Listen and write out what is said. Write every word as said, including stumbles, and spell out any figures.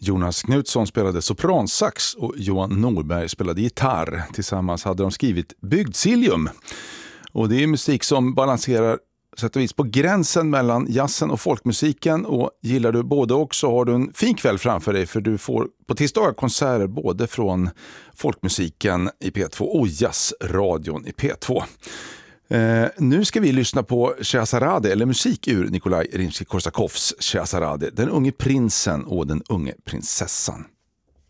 Jonas Knutsson spelade sopransax och Johan Norberg spelade gitarr. Tillsammans hade de skrivit Bygdsiljum. Och det är musik som balanserar sätt och vis på gränsen mellan jazzen och folkmusiken, och gillar du både och så har du en fin kväll framför dig, för du får på tisdagar konserter både från folkmusiken i P två och jazzradion i P två. Eh, nu ska vi lyssna på Scheherazade, eller musik ur Nikolaj Rimsky-Korsakovs Scheherazade, Den unge prinsen och den unge prinsessan.